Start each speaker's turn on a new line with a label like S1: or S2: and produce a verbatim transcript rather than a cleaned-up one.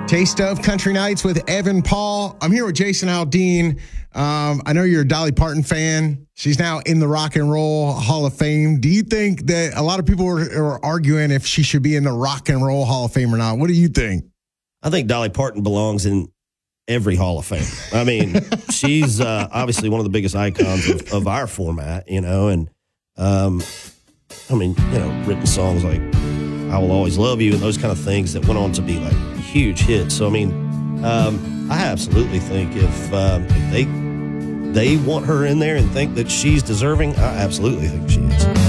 S1: Taste of Country Nights with Evan Paul. I'm here with Jason Aldean. Um, I know you're a Dolly Parton fan. She's now in the Rock and Roll Hall of Fame. Do you think that a lot of people are, are arguing if she should be in the Rock and Roll Hall of Fame or not? What do you think?
S2: I think Dolly Parton belongs in every Hall of Fame. I mean, she's uh, obviously one of the biggest icons of, of our format, you know, and um, I mean, you know, written songs like I Will Always Love You and those kind of things that went on to be like huge hits. So, I mean, um, I absolutely think if, um, if they they want her in there and think that she's deserving, I absolutely think she is.